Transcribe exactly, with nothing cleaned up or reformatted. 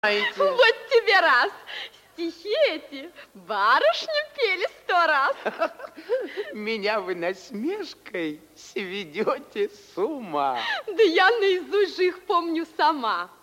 Вот тебе раз. Стихи эти барышням пели сто раз. Меня вы насмешкой сведете с ума. Да я наизусть же их помню сама.